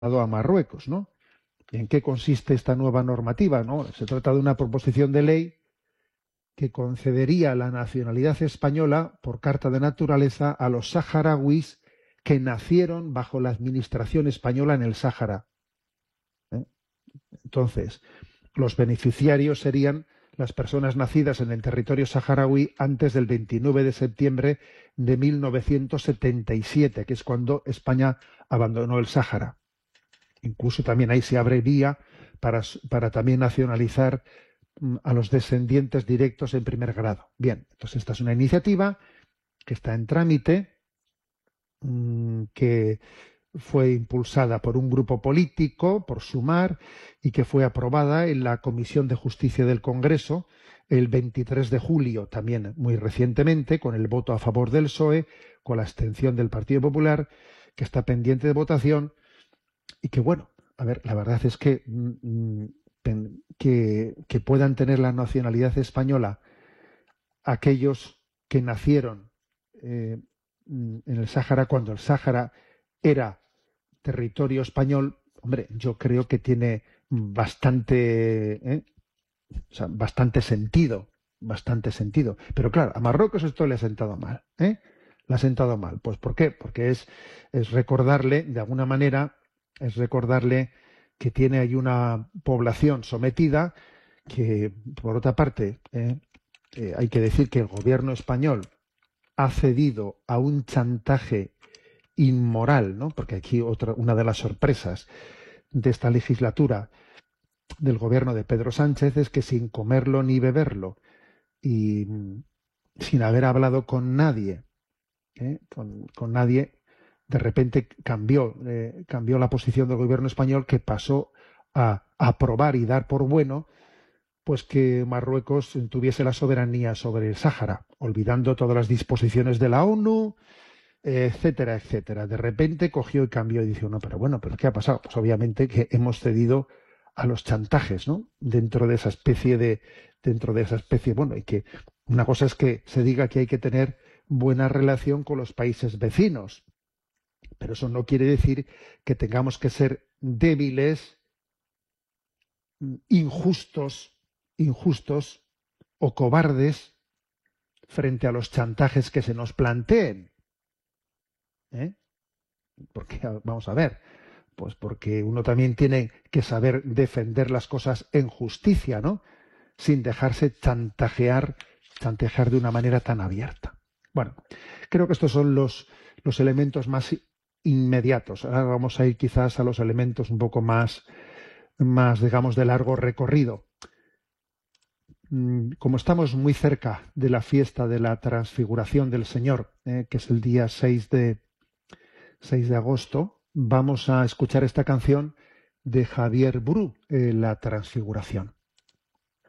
a Marruecos, ¿no? ¿En qué consiste esta nueva normativa, no? Se trata de una proposición de ley que concedería la nacionalidad española por carta de naturaleza a los saharauis que nacieron bajo la administración española en el Sáhara. ¿Eh? Entonces, los beneficiarios serían las personas nacidas en el territorio saharaui antes del 29 de septiembre de 1977, que es cuando España abandonó el Sáhara. Incluso también ahí se abre vía para también nacionalizar a los descendientes directos en primer grado. Bien, entonces esta es una iniciativa que está en trámite, que fue impulsada por un grupo político, por Sumar, y que fue aprobada en la Comisión de Justicia del Congreso el 23 de julio, también muy recientemente, con el voto a favor del PSOE, con la abstención del Partido Popular, que está pendiente de votación, y que, bueno, a ver, la verdad es que que puedan tener la nacionalidad española aquellos que nacieron en el Sáhara cuando el Sáhara era territorio español, hombre, yo creo que tiene o sea, bastante sentido. Pero claro, a Marruecos esto le ha sentado mal, ¿eh? Le ha sentado mal. Pues ¿por qué? Porque es recordarle, de alguna manera, es recordarle que tiene ahí una población sometida que, por otra parte, hay que decir que el gobierno español ha cedido a un chantaje inmoral, ¿no? Porque aquí una de las sorpresas de esta legislatura del gobierno de Pedro Sánchez es que sin comerlo ni beberlo y sin haber hablado con nadie, con nadie, de repente cambió la posición del gobierno español, que pasó a aprobar y dar por bueno pues que Marruecos tuviese la soberanía sobre el Sáhara, olvidando todas las disposiciones de la ONU, etcétera, etcétera. De repente cogió y cambió y dijo, no, pero bueno, ¿pero qué ha pasado? Pues obviamente que hemos cedido a los chantajes, ¿no? Dentro de esa especie, bueno, y que una cosa es que se diga que hay que tener buena relación con los países vecinos, pero eso no quiere decir que tengamos que ser débiles, injustos o cobardes frente a los chantajes que se nos planteen. ¿Eh? Porque, vamos a ver, pues porque uno también tiene que saber defender las cosas en justicia, ¿no? Sin dejarse chantajear de una manera tan abierta. Bueno, creo que estos son los elementos más inmediatos. Ahora vamos a ir quizás a los elementos un poco más, digamos, de largo recorrido. Como estamos muy cerca de la fiesta de la Transfiguración del Señor, que es el día 6 de agosto, vamos a escuchar esta canción de Javier Bru, La Transfiguración.